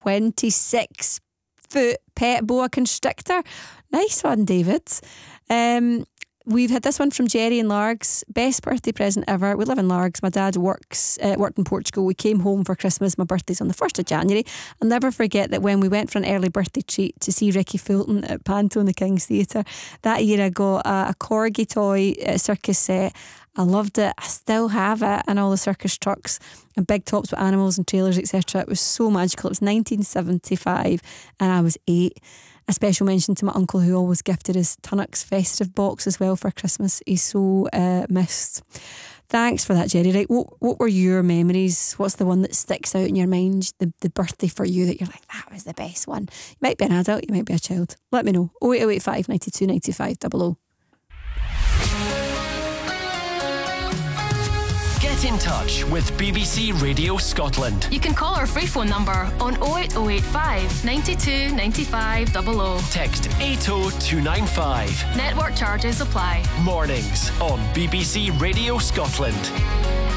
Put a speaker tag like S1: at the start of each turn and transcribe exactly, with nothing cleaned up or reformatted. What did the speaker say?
S1: twenty-six foot pet boa constrictor. Nice one, David. Um, we've had this one from Jerry in Largs. Best birthday present ever. We live in Largs. My dad works uh, worked in Portugal. We came home for Christmas. My birthday's on the first of January. I'll never forget that when we went for an early birthday treat to see Ricky Fulton at Panto in the King's Theatre that year, I got a, a corgi toy uh, circus set. I loved it. I still have it, and all the circus trucks and big tops with animals and trailers, et cetera. It was so magical. It was nineteen seventy-five and I was eight. A special mention to my uncle, who always gifted his Tunnocks festive box as well for Christmas. He's so uh, missed. Thanks for that, Jerry. Right, what what were your memories? What's the one that sticks out in your mind? The the birthday for you that you're like, that was the best one. You might be an adult, you might be a child. Let me know. oh eight oh eight five, nine two, nine five, double oh.
S2: Get in touch with B B C Radio Scotland.
S3: You can call our free phone number on oh eight oh eight five, nine two, nine five, double oh.
S2: Text eight oh two nine five.
S3: Network charges apply.
S2: Mornings on B B C Radio Scotland.